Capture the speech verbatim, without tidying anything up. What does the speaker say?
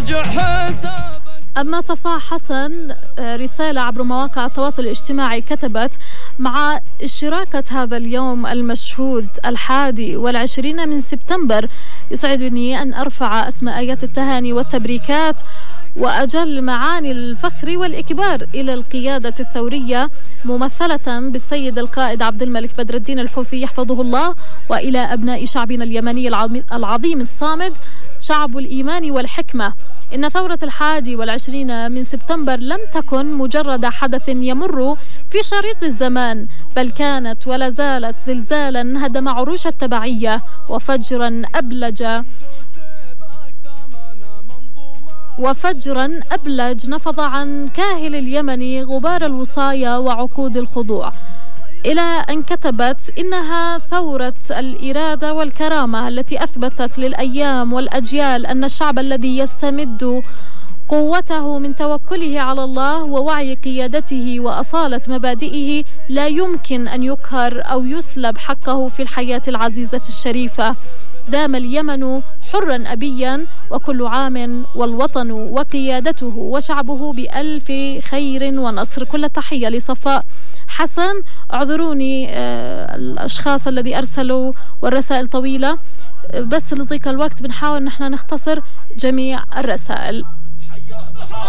راجع حسابك. أما صفاء حسن رسالة عبر مواقع التواصل الاجتماعي كتبت: مع اشتراكة هذا اليوم المشهود الحادي والعشرين من سبتمبر يسعدني أن أرفع أسمى آيات التهاني والتبريكات وأجل معاني الفخر والإكبار إلى القيادة الثورية ممثلة بالسيد القائد عبد الملك بدر الدين الحوثي يحفظه الله، وإلى أبناء شعبنا اليمني العظيم الصامد شعب الإيمان والحكمة. إن ثورة الحادي والعشرين من سبتمبر لم تكن مجرد حدث يمر في شريط الزمان، بل كانت ولا زالت زلزالا هدم عروش التبعية وفجرا أبلج وفجرا أبلج نفض عن كاهل اليمن غبار الوصاية وعقود الخضوع، إلى أن كتبت: إنها ثورة الإرادة والكرامة التي أثبتت للأيام والأجيال أن الشعب الذي يستمد قوته من توكله على الله ووعي قيادته وأصالة مبادئه لا يمكن أن يقهر أو يسلب حقه في الحياة العزيزة الشريفة. دام اليمن حرا أبيا، وكل عام والوطن وقيادته وشعبه بألف خير ونصر. كل التحية لصفاء حسن. اعذروني آه الأشخاص الذي أرسلوا والرسائل طويلة، بس لضيق الوقت بنحاول نحن نختصر جميع الرسائل.